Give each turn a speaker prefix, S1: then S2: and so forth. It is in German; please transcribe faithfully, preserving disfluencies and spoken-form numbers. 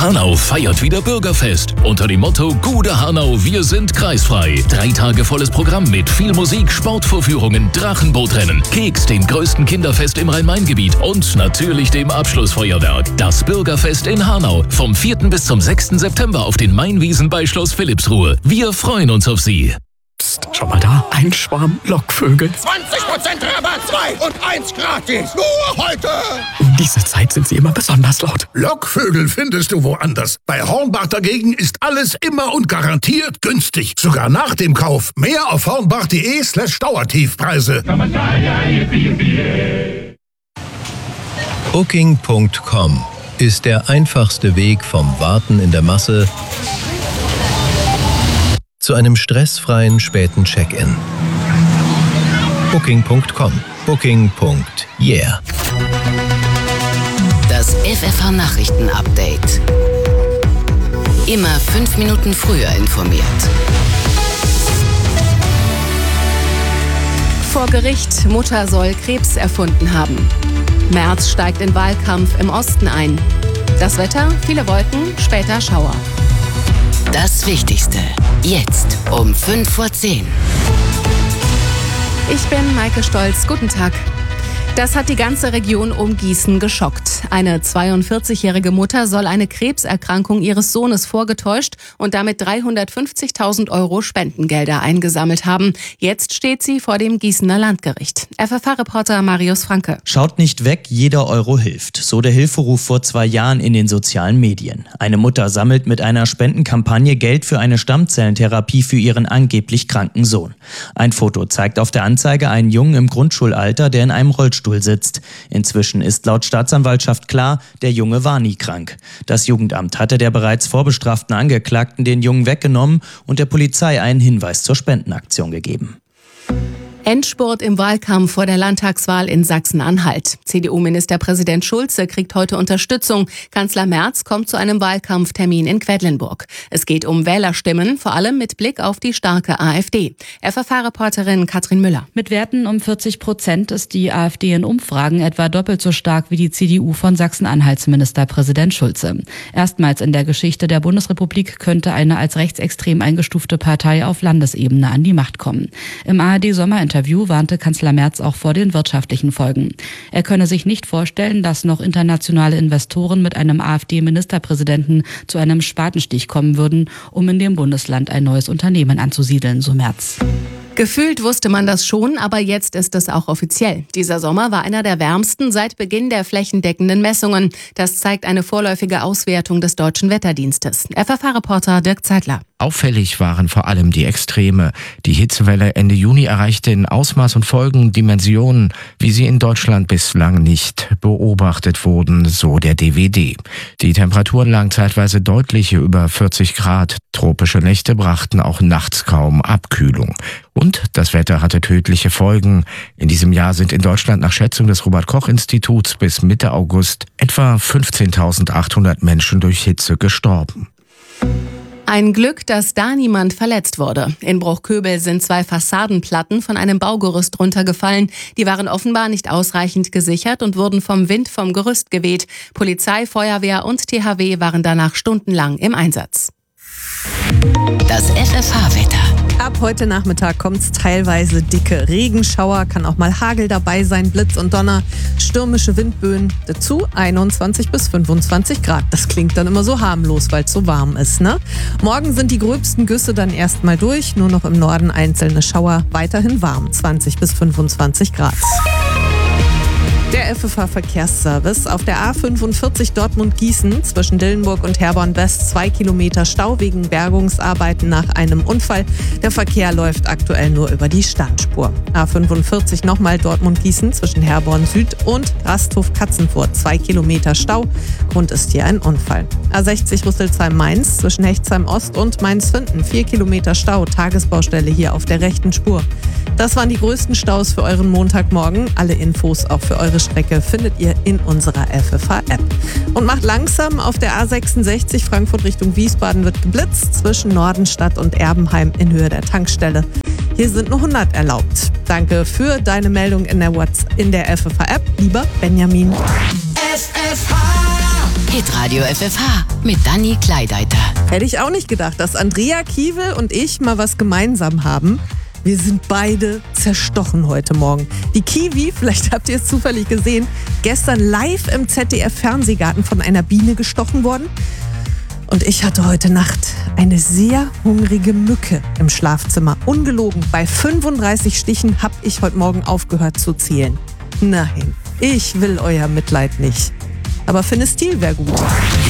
S1: Hanau feiert wieder Bürgerfest. Unter dem Motto Gude Hanau, wir sind kreisfrei. Drei Tage volles Programm mit viel Musik, Sportvorführungen, Drachenbootrennen, Keks, dem größten Kinderfest im Rhein-Main-Gebiet und natürlich dem Abschlussfeuerwerk. Das Bürgerfest in Hanau. Vom vierten bis zum sechsten September auf den Mainwiesen bei Schloss Philippsruhe. Wir freuen uns auf Sie.
S2: Psst, schau mal da. Ein Schwarm Lockvögel.
S3: zwanzig Prozent Rabatt, zwei und eins gratis. Nur heute.
S2: Um diese Zeit sind sie immer besonders laut.
S4: Lockvögel findest du woanders. Bei Hornbach dagegen ist alles immer und garantiert günstig. Sogar nach dem Kauf. Mehr auf hornbach.de slash Dauertiefpreise.
S5: Booking Punkt com ist der einfachste Weg vom Warten in der Masse zu einem stressfreien späten Check-in. Booking Punkt com. Booking. Yeah.
S6: Das F F H-Nachrichten-Update. Immer fünf Minuten früher informiert.
S7: Vor Gericht, Mutter soll Krebs erfunden haben. Merz steigt in Wahlkampf im Osten ein. Das Wetter, viele Wolken, später Schauer.
S6: Das Wichtigste, jetzt um fünf vor zehn.
S7: Ich bin Maike Stolz, guten Tag. Das hat die ganze Region um Gießen geschockt. Eine zweiundvierzigjährige Mutter soll eine Krebserkrankung ihres Sohnes vorgetäuscht und damit dreihundertfünfzigtausend Euro Spendengelder eingesammelt haben. Jetzt steht sie vor dem Gießener Landgericht. F F H-Reporter Marius Franke.
S8: Schaut nicht weg, jeder Euro hilft. So der Hilferuf vor zwei Jahren in den sozialen Medien. Eine Mutter sammelt mit einer Spendenkampagne Geld für eine Stammzellentherapie für ihren angeblich kranken Sohn. Ein Foto zeigt auf der Anzeige einen Jungen im Grundschulalter, der in einem Rollstuhl sitzt. Inzwischen ist laut Staatsanwaltschaft klar, der Junge war nie krank. Das Jugendamt hatte der bereits vorbestraften Angeklagten den Jungen weggenommen und der Polizei einen Hinweis zur Spendenaktion gegeben.
S7: Endspurt im Wahlkampf vor der Landtagswahl in Sachsen-Anhalt. C D U-Ministerpräsident Schulze kriegt heute Unterstützung. Kanzler Merz kommt zu einem Wahlkampftermin in Quedlinburg. Es geht um Wählerstimmen, vor allem mit Blick auf die starke AfD. F F H-Reporterin Katrin Müller.
S9: Mit Werten um vierzig Prozent ist die AfD in Umfragen etwa doppelt so stark wie die C D U von Sachsen-Anhalts Ministerpräsident Schulze. Erstmals in der Geschichte der Bundesrepublik könnte eine als rechtsextrem eingestufte Partei auf Landesebene an die Macht kommen. Im A R D-Sommer Interview warnte Kanzler Merz auch vor den wirtschaftlichen Folgen. Er könne sich nicht vorstellen, dass noch internationale Investoren mit einem AfD-Ministerpräsidenten zu einem Spatenstich kommen würden, um in dem Bundesland ein neues Unternehmen anzusiedeln, so Merz.
S7: Gefühlt wusste man das schon, aber jetzt ist es auch offiziell. Dieser Sommer war einer der wärmsten seit Beginn der flächendeckenden Messungen. Das zeigt eine vorläufige Auswertung des Deutschen Wetterdienstes. F F H-Reporter Dirk Zeitler.
S10: Auffällig waren vor allem die Extreme. Die Hitzewelle Ende Juni erreichte in Ausmaß und Folgen Dimensionen, wie sie in Deutschland bislang nicht beobachtet wurden, so der D W D. Die Temperaturen lagen zeitweise deutlich über vierzig Grad. Tropische Nächte brachten auch nachts kaum Abkühlung. Und das Wetter hatte tödliche Folgen. In diesem Jahr sind in Deutschland nach Schätzung des Robert-Koch-Instituts bis Mitte August etwa fünfzehntausendachthundert Menschen durch Hitze gestorben.
S7: Ein Glück, dass da niemand verletzt wurde. In Bruchköbel sind zwei Fassadenplatten von einem Baugerüst runtergefallen. Die waren offenbar nicht ausreichend gesichert und wurden vom Wind vom Gerüst geweht. Polizei, Feuerwehr und T H W waren danach stundenlang im Einsatz.
S6: Das F F H-Wetter.
S11: Ab heute Nachmittag kommt's teilweise dicke Regenschauer, kann auch mal Hagel dabei sein, Blitz und Donner, stürmische Windböen, dazu einundzwanzig bis fünfundzwanzig Grad. Das klingt dann immer so harmlos, weil es so warm ist, ne? Morgen sind die gröbsten Güsse dann erstmal durch, nur noch im Norden einzelne Schauer, weiterhin warm, zwanzig bis fünfundzwanzig Grad. Der F F H-Verkehrsservice auf der A fünfundvierzig Dortmund-Gießen zwischen Dillenburg und Herborn-West zwei Kilometer Stau wegen Bergungsarbeiten nach einem Unfall. Der Verkehr läuft aktuell nur über die Standspur. A fünfundvierzig nochmal Dortmund-Gießen zwischen Herborn-Süd und Rasthof-Katzenfurt zwei Kilometer Stau. Grund ist hier ein Unfall. A sechzig Rüsselsheim-Mainz zwischen Hechtsheim-Ost und Mainz-Finden vier Kilometer Stau. Tagesbaustelle hier auf der rechten Spur. Das waren die größten Staus für euren Montagmorgen. Alle Infos auch für eure Strecke findet ihr in unserer F F H-App. Und macht langsam, auf der A sechsundsechzig Frankfurt Richtung Wiesbaden wird geblitzt zwischen Nordenstadt und Erbenheim in Höhe der Tankstelle. Hier sind nur hundert erlaubt. Danke für deine Meldung in der WhatsApp in der F F H-App, lieber Benjamin.
S3: F F H
S6: Hitradio F F H mit Dani Kleideiter.
S11: Hätte ich auch nicht gedacht, dass Andrea Kiewel und ich mal was gemeinsam haben. Wir sind beide zerstochen heute Morgen. Die Kiwi, vielleicht habt ihr es zufällig gesehen, gestern live im Z D F-Fernsehgarten von einer Biene gestochen worden. Und ich hatte heute Nacht eine sehr hungrige Mücke im Schlafzimmer. Ungelogen, bei fünfunddreißig Stichen habe ich heute Morgen aufgehört zu zählen. Nein, ich will euer Mitleid nicht. Aber Finestil wäre gut.